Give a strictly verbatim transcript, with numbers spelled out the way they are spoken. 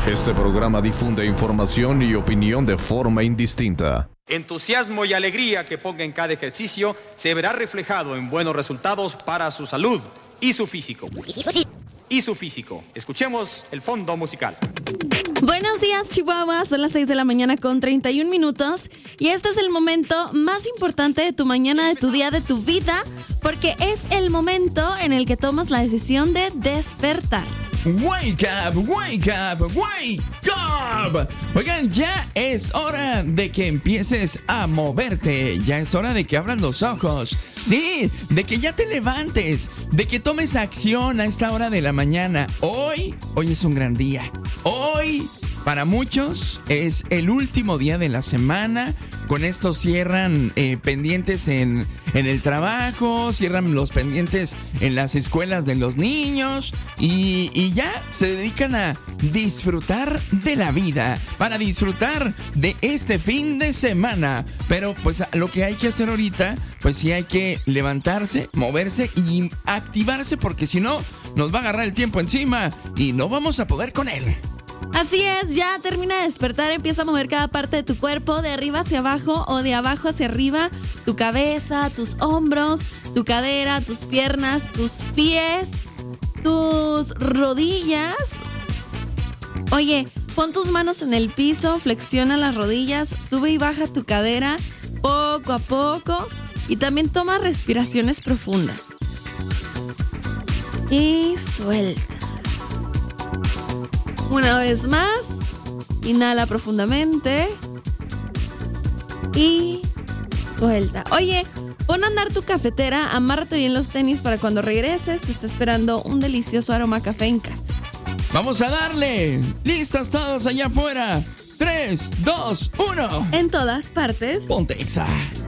Este programa difunde información y opinión de forma indistinta. Entusiasmo y alegría que ponga en cada ejercicio se verá reflejado en buenos resultados para su salud y su físico. Y su físico. Escuchemos el fondo musical. Buenos días, Chihuahua. Son las seis de la mañana con treinta y un minutos. Y este es el momento más importante de tu mañana, de tu día, de tu vida, porque es el momento en el que tomas la decisión de despertar. Wake up, wake up, wake up. Oigan, ya es hora de que empieces a moverte. Ya es hora de que abras los ojos. Sí, de que ya te levantes, de que tomes acción a esta hora de la mañana. Hoy, hoy es un gran día. Hoy, para muchos, es el último día de la semana. Con esto cierran eh, pendientes en, en el trabajo, cierran los pendientes en las escuelas de los niños y, y ya se dedican a disfrutar de la vida, para disfrutar de este fin de semana. Pero pues lo que hay que hacer ahorita, pues sí hay que levantarse, moverse y activarse, porque si no, nos va a agarrar el tiempo encima y no vamos a poder con él. Así es, ya termina de despertar, empieza a mover cada parte de tu cuerpo, de arriba hacia abajo o de abajo hacia arriba, tu cabeza, tus hombros, tu cadera, tus piernas, tus pies, tus rodillas. Oye, pon tus manos en el piso, flexiona las rodillas, sube y baja tu cadera poco a poco y también toma respiraciones profundas. Y suelta. Una vez más, inhala profundamente y suelta. Oye, pon a andar tu cafetera, amárrate bien los tenis para cuando regreses te está esperando un delicioso aroma a café en casa. ¡Vamos a darle! ¡Listos todos allá afuera! tres, dos, uno. En todas partes. Ponte Exa.